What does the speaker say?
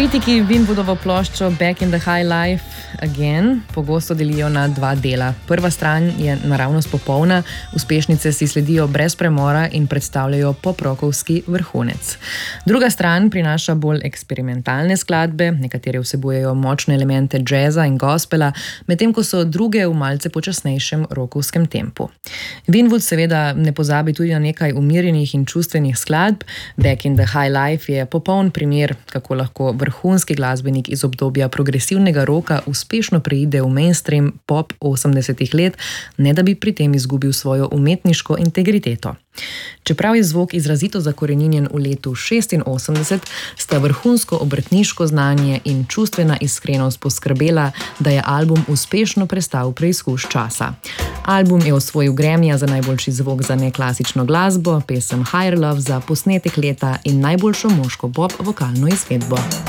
Kritiki Winwoodovo ploščo Back in the High Life Again pogosto delijo na dva dela. Prva stran je naravnost popolna, uspešnice si sledijo brez premora in predstavljajo poprokovski vrhunec. Druga stran prinaša bolj eksperimentalne skladbe, nekatere vsebujejo močne elemente jazza in gospela, medtem ko so druge v malce počasnejšem rockovskem tempu. Winwood seveda ne pozabi tudi na nekaj umirjenih in čustvenih skladb. Back in the High Life je popoln primer, kako lahko vrhunski glasbenik iz obdobja progresivnega roka uspešno preide v mainstream pop 80-ih let, ne da bi pri tem izgubil svojo umetniško integriteto. Čeprav je zvok izrazito zakoreninjen v letu 86, sta vrhunsko obrtniško znanje in čustvena iskrenost poskrbela, da je album uspešno prestal preizkus časa. Album je osvojil Grammyja za najboljši zvok za neklasično glasbo, pesem Higher Love za posnetek leta in najboljšo moško pop vokalno izvedbo.